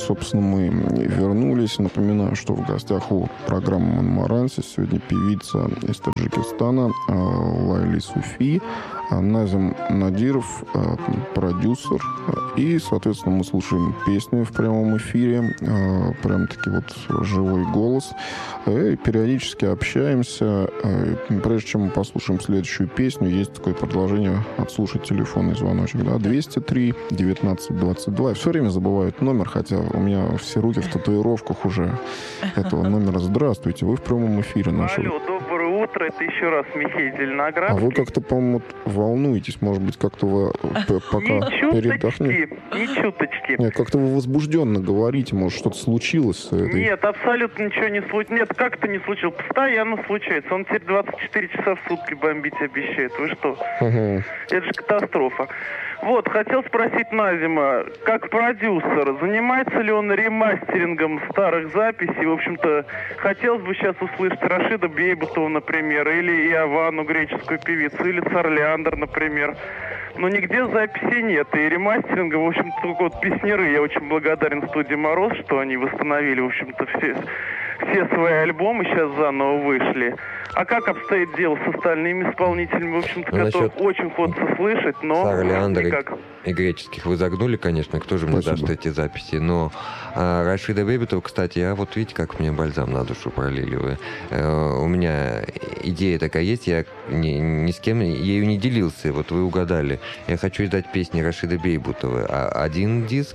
собственно, мы вернулись. Напоминаю, что в гостях у программы «Монмаранси» сегодня певица из Таджикистана Лайли Суфи, Назим Надиров, продюсер. И, соответственно, мы слушаем песню в прямом эфире. Прям-таки вот живой голос. И периодически общаемся. Прежде чем мы послушаем следующую песню, есть такое предложение отслушать телефонный звоночек. Да? 203 19 22. Я все время забываю номер, хотя у меня все руки в татуировках уже этого номера. Здравствуйте, вы в прямом эфире нашего. Алло, доброе утро, это еще раз Михей Зеленоградский. А вы как-то, по-моему, волнуетесь, может быть, как-то вы пока передохнете? Ни чуточки. Нет, как-то вы возбужденно говорите, может, что-то случилось с этой... Нет, абсолютно ничего не случилось. Нет, как-то не случилось. Постоянно случается. Он теперь 24 часа в сутки бомбить обещает. Вы что? Угу. Это же катастрофа. Вот, хотел спросить Назима, как продюсер, занимается ли он ремастерингом старых записей? В общем-то, хотелось бы сейчас услышать Рашида Бейбутова, например, или Иованну, греческую певицу, или Царляндр, например. Но нигде записей нет. И ремастеринга, в общем-то, только вот песняры. Я очень благодарен студии «Мороз», что они восстановили, в общем-то, все свои альбомы сейчас заново вышли. А как обстоит дело с остальными исполнителями, в общем-то, которых очень хочется слышать, но Царляндр никак. И греческих вы загнули, конечно, кто же мне даст эти записи. Но Рашида Бейбутова, кстати, вот видите, как мне бальзам на душу пролили вы. У меня идея такая есть, я ни с кем ею не делился, вот вы угадали. Я хочу издать песни Рашида Бейбутовой. Один диск,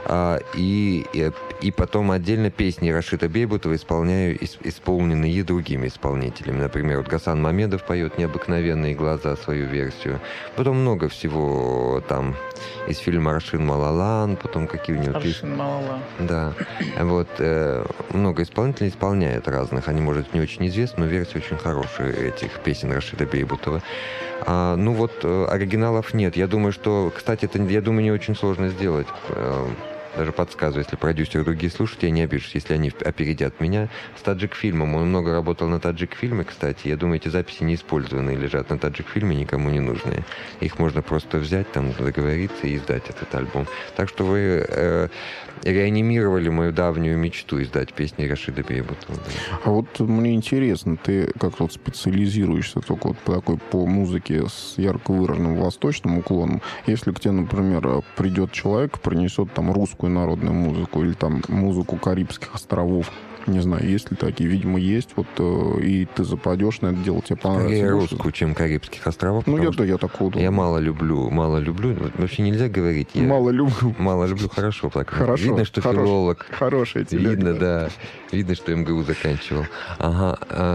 и потом отдельно песни Рашида Бейбутова исполняю, исполненные другими исполнителями. Например, вот Гасан Мамедов поет «Необыкновенные глаза» свою версию. Потом много всего там из фильма «Аршин Малалан», потом какие у него «Аршин Малалан». Да. Вот много исполнителей исполняют разных. Они, может, не очень известны, но версии очень хорошие этих песен Рашида Бейбутова. Оригиналов нет. Я думаю, что, кстати, это, я думаю, не очень сложно сделать. Даже подсказываю, если продюсеры другие слушают, я не обижусь, если они опередят меня. С Таджик-фильмом. Он много работал на Таджик-фильме, кстати. Я думаю, эти записи не использованные лежат на Таджик-фильме, никому не нужные. Их можно просто взять, там, договориться и издать этот альбом. Так что вы реанимировали мою давнюю мечту издать песни Рашида Бейбутова. А вот мне интересно, ты как вот специализируешься только вот по музыке с ярко выраженным восточным уклоном. Если к тебе, например, придет человек, принесет там русскую народную музыку или там музыку Карибских островов, не знаю, есть ли такие, видимо, есть, вот, и ты западешь на это дело, тебе понравится. Скорее русскую, чем Карибских островов. Ну, я такого думаю. Я мало люблю. Вообще нельзя говорить. Мало люблю. Мало люблю, хорошо. Так. Хорошо. Видно, что филолог. Хорошая тебе. Видно, да. Видно, что МГУ заканчивал. Ага.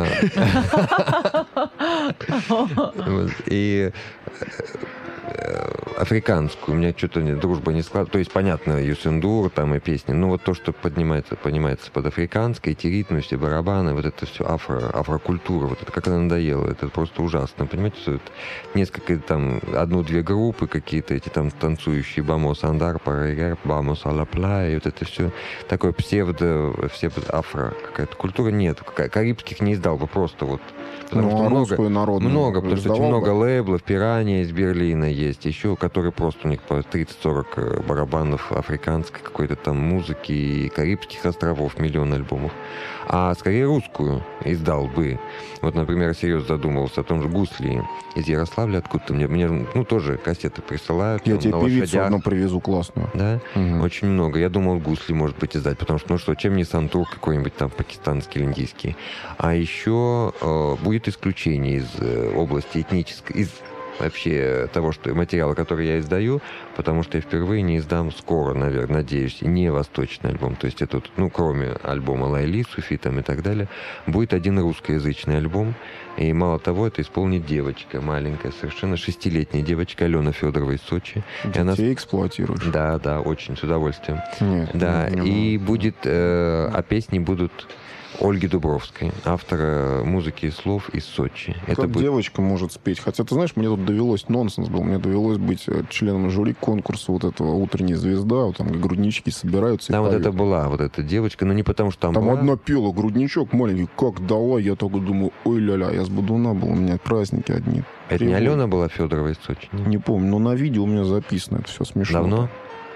И африканскую. У меня что-то дружба не складывается. То есть, понятно, Юсендур там и песни. Но вот то, что поднимается под африканской, эти ритмы, все барабаны, вот это все афрокультура, вот это как она надоела. Это просто ужасно. Понимаете, что это несколько там, одну-две группы какие-то, эти там танцующие Бамос Андар, Парайгар, Бамос Алапла, и вот это все такое псевдо-афро какая-то культура. Нет. Карибских не издал бы просто вот. Потому что много, потому что очень много лейблов, Пиранья из Берлина есть, еще, которые просто у них по 30-40 барабанов африканской какой-то там музыки и Карибских островов, миллион альбомов. А скорее русскую издал бы. Вот, например, серьезно задумывался о том же Гусли из Ярославля откуда-то. Мне тоже кассеты присылают. Я тебе певицу одну привезу классную. Да? Угу. Очень много. Я думал, Гусли, может быть, издать, потому что, чем не сантур какой-нибудь там пакистанский или индийский. А еще будет исключение из области этнической, из вообще того, что материала, который я издаю, потому что я впервые не издам скоро, наверное, надеюсь, не восточный альбом. То есть это, кроме альбома Лайли, Суфи там и так далее, будет один русскоязычный альбом. И мало того, это исполнит девочка маленькая, совершенно 6-летняя девочка Алена Федорова из Сочи. Детей эксплуатируешь? Да, очень, с удовольствием. Нет, да, и будет, а песни будут Ольги Дубровской, автора музыки и слов из Сочи. Как девочка может спеть? Хотя, ты знаешь, мне тут довелось, нонсенс был, мне довелось быть членом жюри конкурса вот этого «Утренняя звезда», вот там груднички собираются и там поют. Вот это была вот эта девочка, но не потому что там была. Одна пела, грудничок маленький, как дала, я только думаю, ой ля-ля, я с Бодуна был, у меня праздники одни. Это не Алена была Федорова из Сочи? Не помню, но на видео у меня записано, это все смешно. Давно?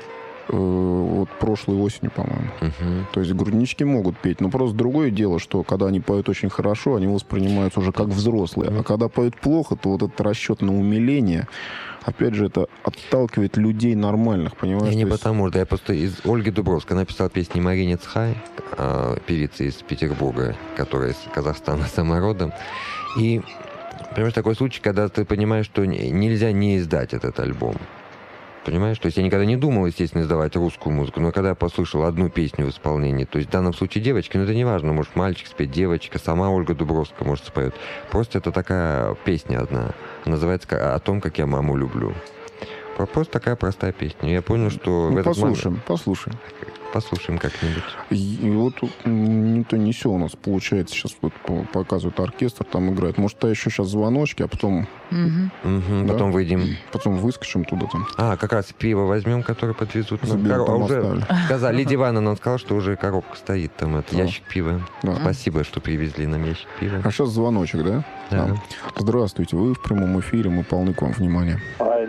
вот прошлой осенью, по-моему. То есть груднички могут петь. Но просто другое дело, что когда они поют очень хорошо, они воспринимаются уже как взрослые. А когда поют плохо, то вот этот расчет на умиление, опять же, это отталкивает людей нормальных, понимаешь? Я не потому, да, я просто из Ольги Дубровской написал песни Марине Цхай, певица из Петербурга, которая из Казахстана сама родом. И, понимаешь, такой случай, когда ты понимаешь, что нельзя не издать этот альбом. Понимаешь? То есть я никогда не думал, естественно, издавать русскую музыку, но когда я послушал одну песню в исполнении, то есть в данном случае девочки, но это не важно, может мальчик спеть, девочка, сама Ольга Дубровская, может, споет. Просто это такая песня одна. Называется «О том, как я маму люблю». Просто такая простая песня. Я понял, что... Ну, послушаем. Послушаем как-нибудь. И вот не то не сё у нас получается. Сейчас вот показывают оркестр, там играет. Может, еще сейчас звоночки, а потом... Да? Потом выйдем. Потом выскочим туда там. Как раз пиво возьмем, которое подвезут. Уже сказали. Лидия Ивановна, он сказал, что уже коробка стоит там, это ящик пива. Да. Спасибо, что привезли нам ящик пива. А сейчас звоночек, да? Да. Здравствуйте, вы в прямом эфире, мы полны к вам внимания.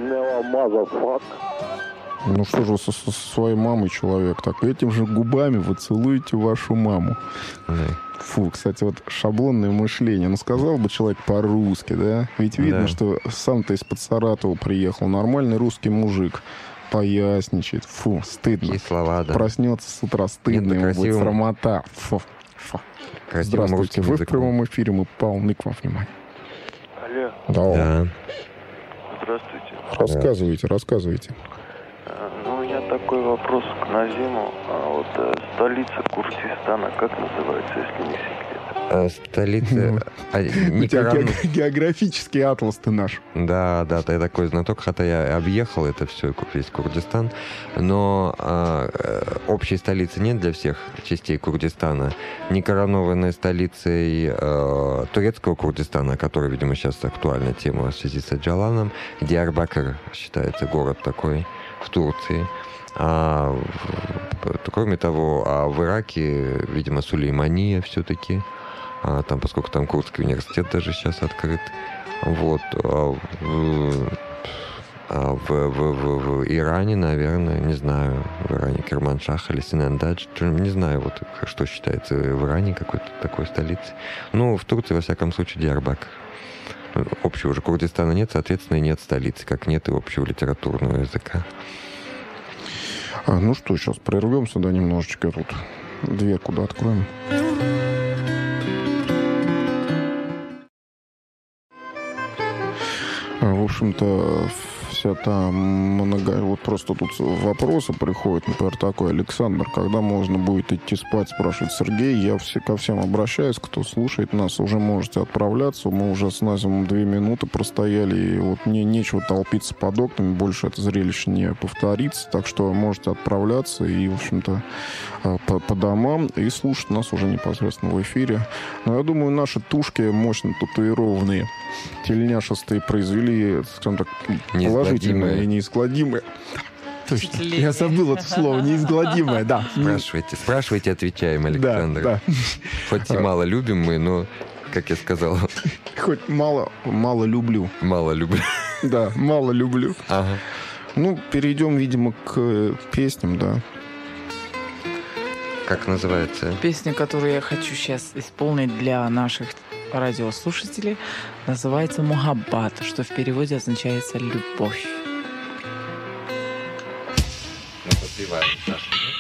Ну что же вы со своей мамой, человек, так этим же губами вы целуете вашу маму. Фу, кстати, вот шаблонное мышление. Ну, сказал бы человек по-русски, да? Ведь видно, что сам-то из-под Саратова приехал. Нормальный русский мужик. Поясничает. Фу, стыдно. Какие слова, да. Проснется с утра стыдно, ему будет срамота. Фу. Здравствуйте, вы в прямом эфире, мы полны к вам внимания. Алло. Да. Здравствуйте. Рассказывайте. Ну, у меня такой вопрос к Назиму. Столица Курдистана, как называется, если не секрет? Столица... Географический атлас ты наш. Да, ты такой знаток, хотя я объехал это все, весь Курдистан, но общей столицы нет для всех частей Курдистана. Не коронованной столицей турецкого Курдистана, которая, видимо, сейчас актуальна тема в связи с Öcalan'ом, Диярбакыр считается город такой в Турции. Кроме того, в Ираке, видимо, Сулеймания все-таки. Там, поскольку там Курдский университет даже сейчас открыт. Вот. В Иране, наверное, не знаю, в Иране Керманшах или Синандадж, не знаю, вот что считается в Иране какой-то такой столицей. Ну, в Турции, во всяком случае, Диярбакыр. Общего же Курдистана нет, соответственно, и нет столицы, как нет и общего литературного языка. Ну что, сейчас прервемся, да, немножечко тут дверь куда откроем. В общем-то, вся та вот просто тут вопросы приходят, например, такой: Александр, когда можно будет идти спать, спрашивает Сергей. Я ко всем обращаюсь, кто слушает нас, уже можете отправляться. Мы уже с Назимом 2 минуты простояли, и вот мне нечего толпиться под окнами, больше это зрелище не повторится, так что можете отправляться и, в общем-то, по домам и слушать нас уже непосредственно в эфире. Но я думаю, наши тушки мощно татуированные, тельняшистые, произвели, скажем так, положительное и неизгладимое. Точно. Я забыл это слово. Неизгладимое, да. Спрашивайте, отвечаем, Александр. Да. Хоть и мало любим мы, но, как я сказал... Хоть мало люблю. Мало люблю. Да, мало люблю. Ага. Ну, перейдем, видимо, к песням, да. Как называется? Песня, которую я хочу сейчас исполнить для наших радиослушателей, называется «Мухаббат», что в переводе означает «любовь». Мы подпеваем, Саша, нет?